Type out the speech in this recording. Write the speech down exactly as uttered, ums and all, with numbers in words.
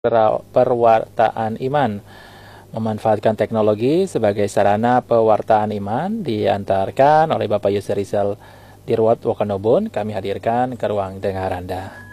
Perwartaan Iman, memanfaatkan teknologi sebagai sarana pewartaan iman, diantarkan oleh Bapak Yusri Rizal Dirwat Wakanobun. Kami hadirkan ke ruang dengar Anda.